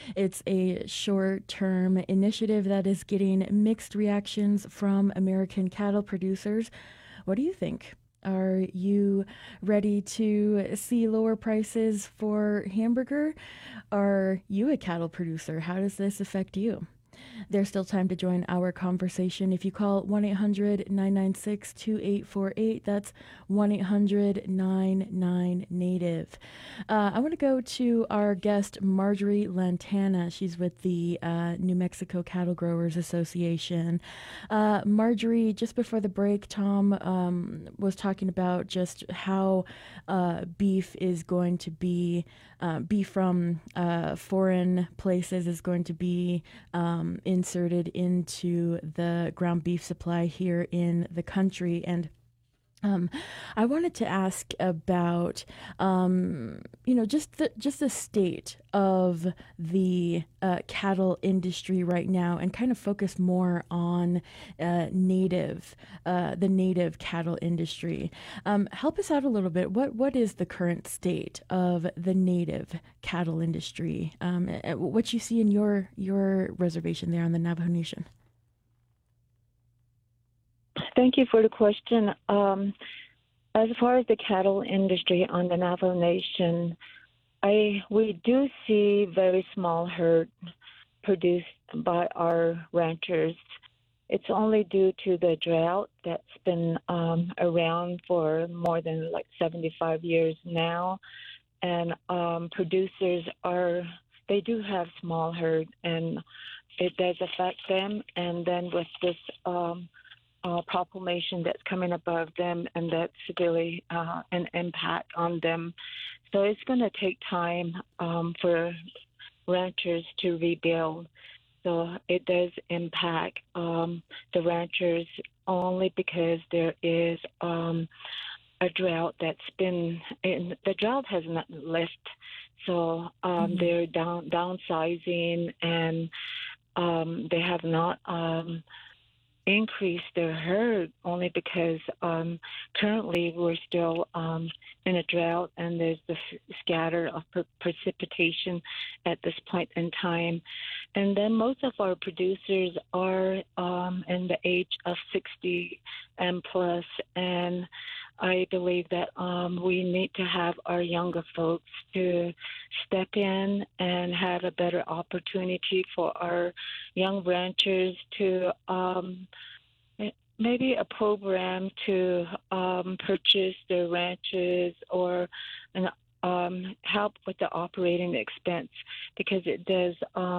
It's a short-term initiative that is getting mixed reactions from American cattle producers. What do you think? Are you ready to see lower prices for hamburger? Are you a cattle producer? How does this affect you? There's still time to join our conversation. If you call 1 800 996 2848, that's 1 800 99 Native. I want to go to our guest, Marjorie Lantana. She's with the New Mexico Cattle Growers Association. Marjorie, just before the break, Tom was talking about just how beef is going to be, beef from foreign places is going to be inserted into the ground beef supply here in the country. And um, I wanted to ask about, just the state of the cattle industry right now, and kind of focus more on the native cattle industry. Help us out a little bit. What is the current state of the native cattle industry? What you see in your reservation there on the Navajo Nation? Thank you for the question. As far as the cattle industry on the Navajo Nation, we do see very small herd produced by our ranchers. It's only due to the drought that's been around for more than like 75 years now, and producers they do have small herd, and it does affect them. And then with this proclamation that's coming above them, and that's really an impact on them. So it's going to take time for ranchers to rebuild. So it does impact the ranchers only because there is a drought that's been, the drought has not left. So they're downsizing, and they have not increase their herd only because currently we're still in a drought, and there's the scatter of precipitation at this point in time. And then most of our producers are in the age of 60 and plus, and I believe that we need to have our younger folks to step in and have a better opportunity for our young ranchers to maybe a program to purchase their ranches, or help with the operating expense, because it does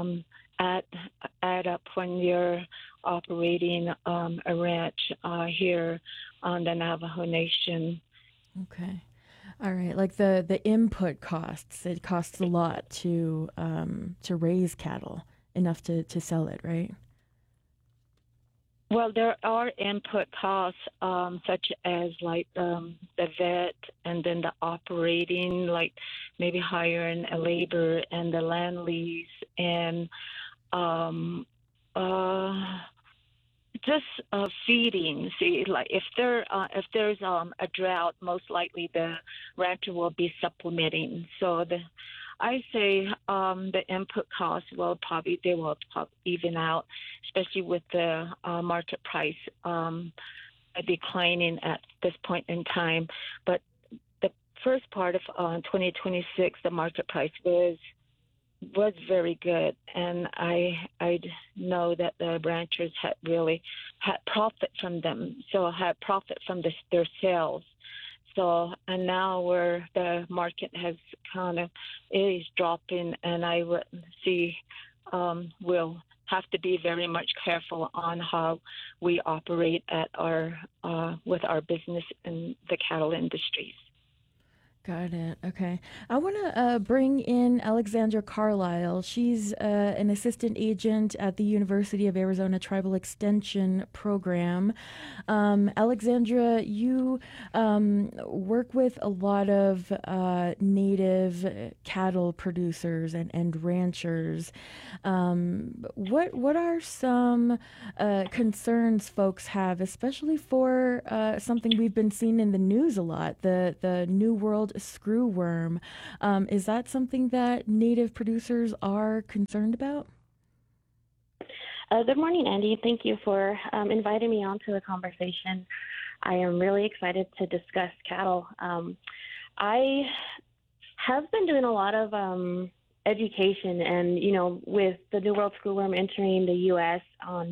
add up when you're operating a ranch here on the Navajo Nation. Okay. All right. Like the input costs, it costs a lot to raise cattle enough to sell it, right? Well, there are input costs such as like the vet, and then the operating, like maybe hiring a labor, and the land lease, and um, uh, just feeding. See, like if there's a drought, most likely the rancher will be supplementing. So I say the input costs will even out, especially with the market price declining at this point in time. But the first part of 2026, the market price was very good, and I know that the ranchers had really had profit from them, so had profit from their sales. So, and now where the market has kind of is dropping, and I would see we'll have to be very much careful on how we operate at our with our business in the cattle industries. Got it. Okay. I want to bring in Alexandra Carlisle. She's an assistant agent at the University of Arizona Tribal Extension Program. Alexandra, you work with a lot of native cattle producers and ranchers. What are some concerns folks have, especially for something we've been seeing in the news a lot, the New World screwworm. Is that something that native producers are concerned about? Good morning, Andy. Thank you for inviting me onto the conversation. I am really excited to discuss cattle. I have been doing a lot of education, and with the New World Screwworm entering the U.S. on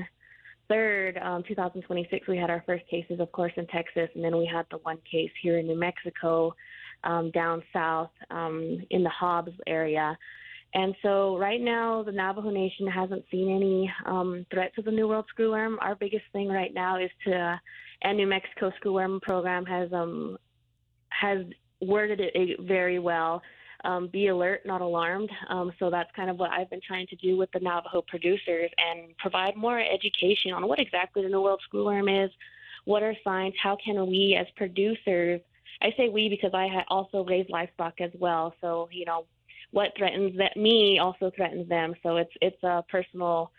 June 3rd, 2026, we had our first cases, of course, in Texas, and then we had the one case here in New Mexico, down south in the Hobbs area. And so right now, the Navajo Nation hasn't seen any threats of the New World Screwworm. Our biggest thing right now is and New Mexico Screwworm Program has worded it very well. Be alert, not alarmed. So that's kind of what I've been trying to do with the Navajo producers and provide more education on what exactly the New World Screwworm is, what are signs, how can we as producers, I say we because I also raise livestock as well. So, what threatens me also threatens them. So it's a personal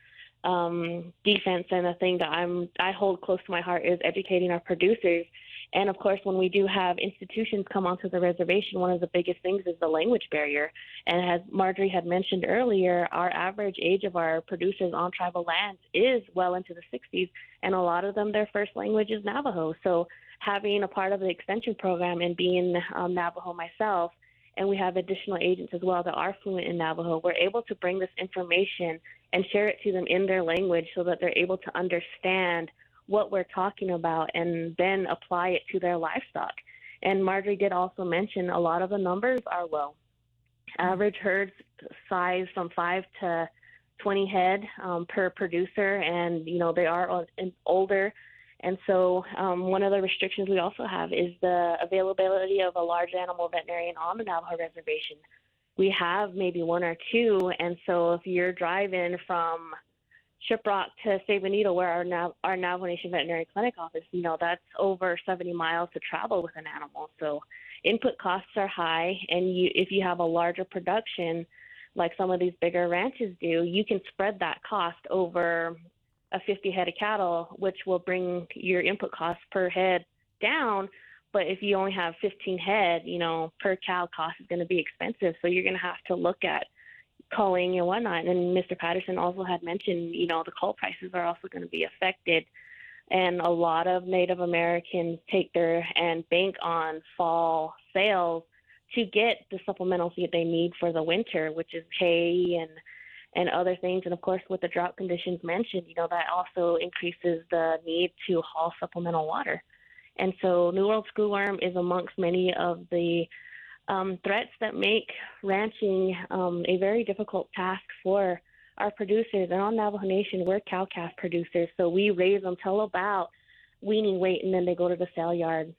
defense, and a thing that I hold close to my heart is educating our producers. And of course, when we do have institutions come onto the reservation, one of the biggest things is the language barrier. And as Marjorie had mentioned earlier, our average age of our producers on tribal lands is well into the 60s, and a lot of them, their first language is Navajo. So having a part of the extension program and being Navajo myself, and we have additional agents as well that are fluent in Navajo, we're able to bring this information and share it to them in their language so that they're able to understand what we're talking about and then apply it to their livestock. And Marjorie did also mention a lot of the numbers are low. Average herds size from 5 to 20 head per producer, and they are older. And so one of the restrictions we also have is the availability of a large animal veterinarian on the Navajo reservation. We have maybe one or two, and so if you're driving from Shiprock to Sabonito, where our Navajo Nation Veterinary Clinic office, that's over 70 miles to travel with an animal. So input costs are high, and if you have a larger production, like some of these bigger ranches do, you can spread that cost over a 50 head of cattle, which will bring your input costs per head down. But if you only have 15 head, per cow cost is going to be expensive. So you're going to have to look at culling and whatnot. And Mr. Patterson also had mentioned, the cull prices are also going to be affected. And a lot of Native Americans take and bank on fall sales to get the supplementals that they need for the winter, which is hay and other things. And of course, with the drought conditions mentioned, that also increases the need to haul supplemental water. And so New World Screwworm is amongst many of the threats that make ranching a very difficult task for our producers. And on Navajo Nation, we're cow-calf producers, so we raise them till about weaning weight, and then they go to the sale yard.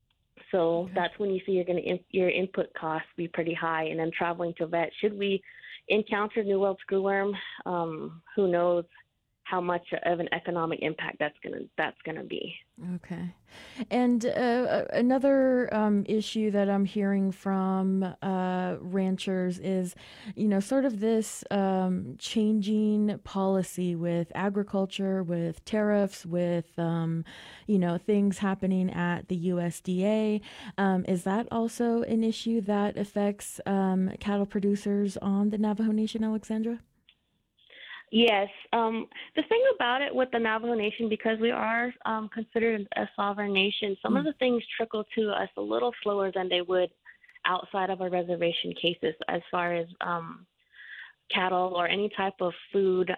So that's when you see your input costs be pretty high. And then traveling to vet, should we encounter New World Screwworm, who knows how much of an economic impact that's gonna be. Okay. And another issue that I'm hearing from ranchers is, sort of this changing policy with agriculture, with tariffs, with, things happening at the USDA. Is that also an issue that affects cattle producers on the Navajo Nation, Alexandra? Yes. The thing about it with the Navajo Nation, because we are considered a sovereign nation, some of the things trickle to us a little slower than they would outside of our reservation cases, as far as cattle or any type of food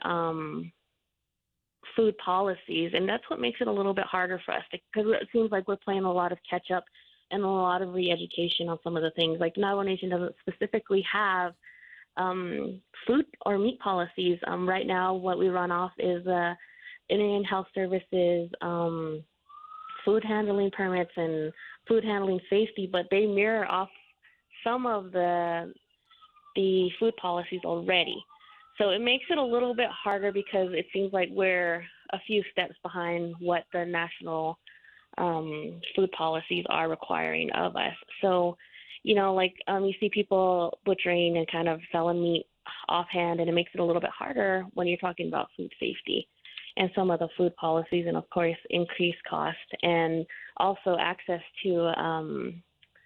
policies. And that's what makes it a little bit harder for us, because it seems like we're playing a lot of catch up and a lot of re-education on some of the things. Like Navajo Nation doesn't specifically have food or meat policies. Right now, what we run off is Indian Health Services, food handling permits, and food handling safety, but they mirror off some of the food policies already. So it makes it a little bit harder, because it seems like we're a few steps behind what the national food policies are requiring of us. So you see people butchering and kind of selling meat offhand, and it makes it a little bit harder when you're talking about food safety and some of the food policies, and of course increased cost, and also access to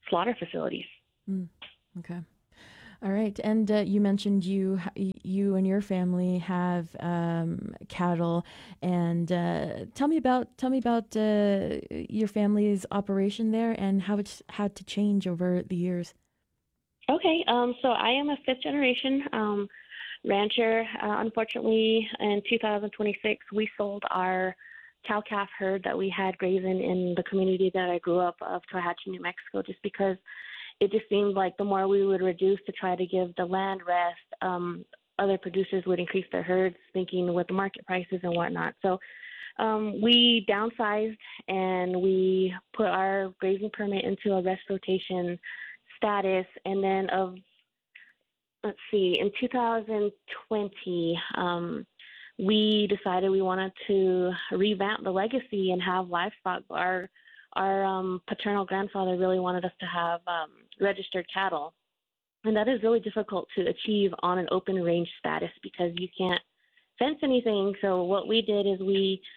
slaughter facilities. Mm, okay. All right, and you mentioned you and your family have cattle, and tell me about your family's operation there and how it's had to change over the years. Okay, so I am a fifth generation rancher. Unfortunately, in 2026, we sold our cow calf herd that we had grazing in the community that I grew up of Tohatchee, New Mexico, just because it just seemed like the more we would reduce to try to give the land rest, other producers would increase their herds, thinking with the market prices and whatnot. So we downsized and we put our grazing permit into a rest rotation status, and then let's see, in 2020, we decided we wanted to revamp the legacy and have livestock. Our paternal grandfather really wanted us to have registered cattle, and that is really difficult to achieve on an open range status because you can't fence anything. So what we did is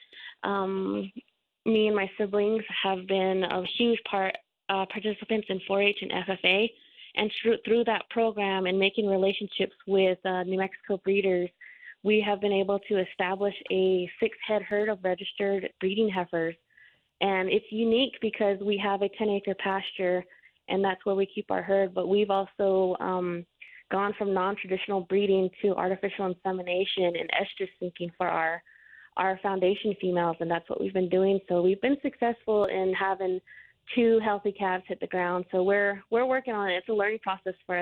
me and my siblings have been a huge participants in 4-H and FFA, and through that program and making relationships with New Mexico breeders, we have been able to establish a 6-head herd of registered breeding heifers. And it's unique because we have a 10-acre pasture, and that's where we keep our herd. But we've also gone from non-traditional breeding to artificial insemination and estrus sinking for our foundation females, and that's what we've been doing. So we've been successful in having 2 healthy calves hit the ground. So we're working on it. It's a learning process for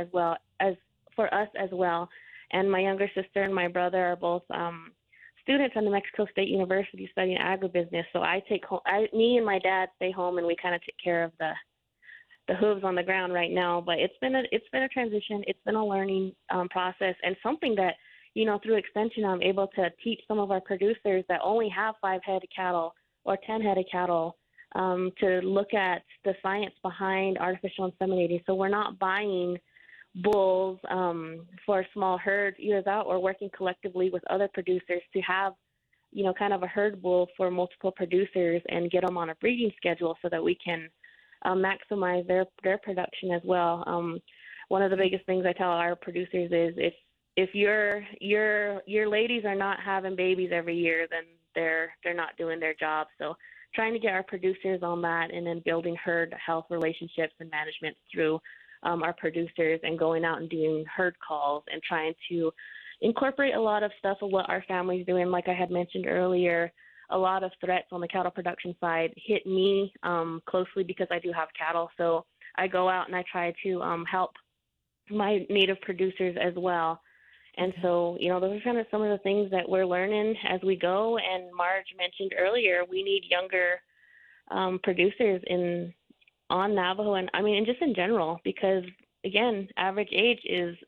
us as well. And my younger sister and my brother are both students at New Mexico State University studying agribusiness. So me and my dad stay home, and we kind of take care of the hooves on the ground right now. But it's been a transition. It's been a learning process, and something that, through extension, I'm able to teach some of our producers that only have 5 head of cattle or 10 head of cattle to look at the science behind artificial inseminating. So we're not buying bulls for small herds either that, or working collectively with other producers to have, kind of a herd bull for multiple producers and get them on a breeding schedule so that we can maximize their production as well. One of the biggest things I tell our producers is if your ladies are not having babies every year, then they're not doing their job. So trying to get our producers on that, and then building herd health relationships and management through our producers, and going out and doing herd calls and trying to incorporate a lot of stuff of what our family's doing. Like I had mentioned earlier, a lot of threats on the cattle production side hit me closely because I do have cattle. So I go out and I try to help my native producers as well. And so, those are kind of some of the things that we're learning as we go. And Marge mentioned earlier, we need younger producers on Navajo, and just in general, because again, average age is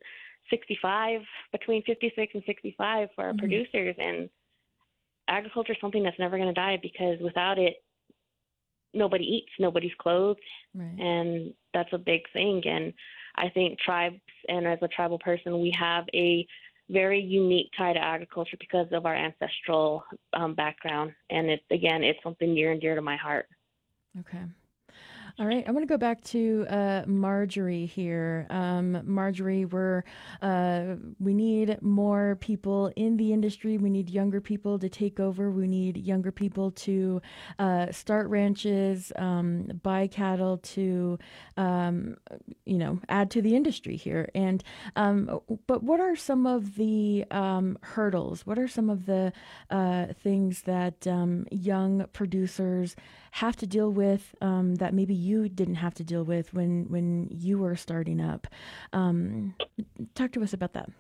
65, between 56 and 65 for our producers, and agriculture is something that's never going to die, because without it, nobody eats, nobody's clothed, Right. and that's a big thing. And I think tribes, and as a tribal person, we have a very unique tie to agriculture because of our ancestral background, and it's something near and dear to my heart. Okay. All right, I want to go back to Marjorie here. Marjorie, we need more people in the industry. We need younger people to take over. We need younger people to start ranches, buy cattle, to add to the industry here. And but what are some of the hurdles? What are some of the things that young producers have to deal with that maybe you didn't have to deal with when you were starting up? Talk to us about that.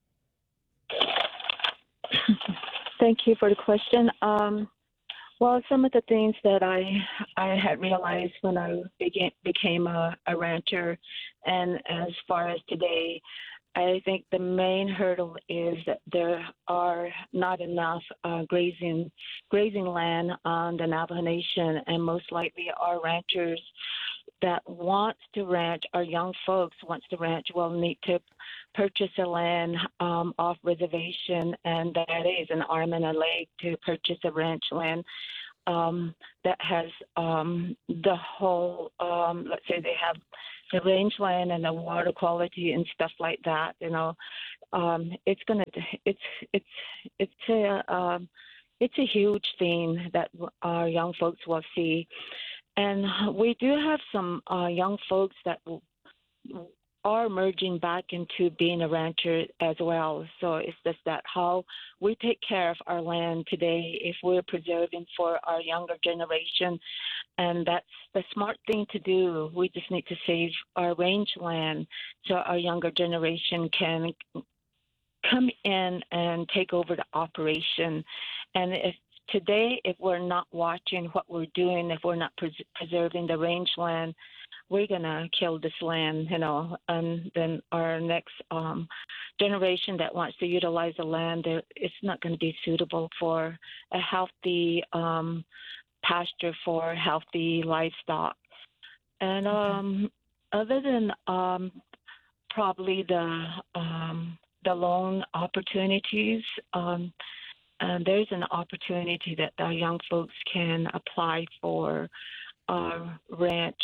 Thank you for the question. Well, some of the things that I had realized when I became a rancher, and as far as today, I think the main hurdle is that there are not enough grazing land on the Navajo Nation, and most likely our ranchers that wants to ranch, our young folks wants to ranch, will need to purchase a land off reservation, and that is an arm and a leg to purchase a ranch land. that has the whole. Let's say they have the rangeland and the water quality and stuff like that. It's gonna it's a huge thing that our young folks will see, and we do have some young folks that are merging back into being a rancher as well. So it's just that how we take care of our land today, if we're preserving for our younger generation, and that's the smart thing to do. We just need to save our rangeland so our younger generation can come in and take over the operation. And if we're not watching what we're doing, if we're not preserving the rangeland, we're going to kill this land, and then our next generation that wants to utilize the land, it's not going to be suitable for a healthy pasture for healthy livestock. And other than probably the loan opportunities, there's an opportunity that our young folks can apply for ranch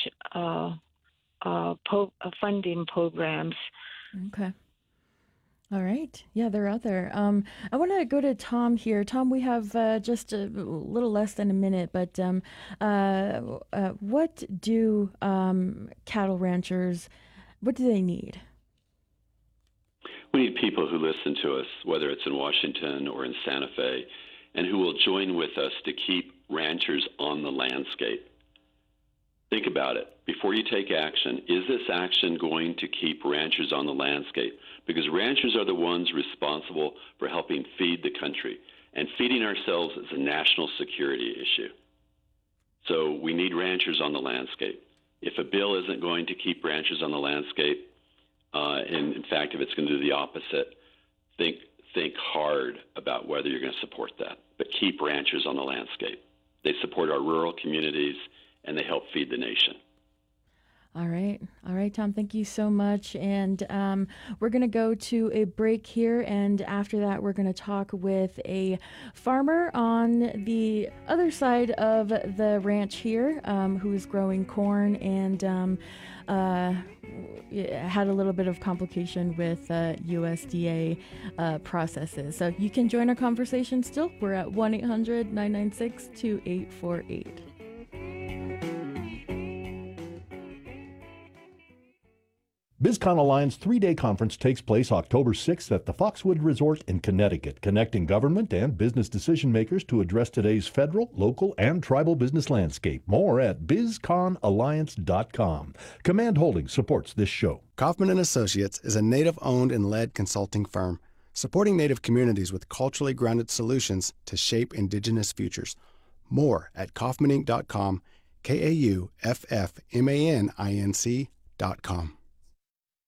funding programs. Okay. All right. Yeah, they're out there. I want to go to Tom here. Tom, we have just a little less than a minute, but what do cattle ranchers, what do they need? We need people who listen to us, whether it's in Washington or in Santa Fe, and who will join with us to keep ranchers on the landscape. Think about it. Before you take action, is this action going to keep ranchers on the landscape? Because ranchers are the ones responsible for helping feed the country. And feeding ourselves is a national security issue. So we need ranchers on the landscape. If a bill isn't going to keep ranchers on the landscape, and in fact, if it's going to do the opposite, think hard about whether you're going to support that. But keep ranchers on the landscape. They support our rural communities, and they help feed the nation. All right, Tom, thank you so much. And we're going to go to a break here. And after that, we're going to talk with a farmer on the other side of the ranch here who's growing corn and had a little bit of complication with USDA processes. So you can join our conversation still. We're at 1-800-996-2848. BizCon Alliance 3-day conference takes place October 6th at the Foxwood Resort in Connecticut, connecting government and business decision makers to address today's federal, local, and tribal business landscape. More at bizconalliance.com. Command Holdings supports this show. Kaufman & Associates is a Native-owned and led consulting firm supporting Native communities with culturally grounded solutions to shape Indigenous futures. More at kaufmaninc.com, KAUFFMANINC.com.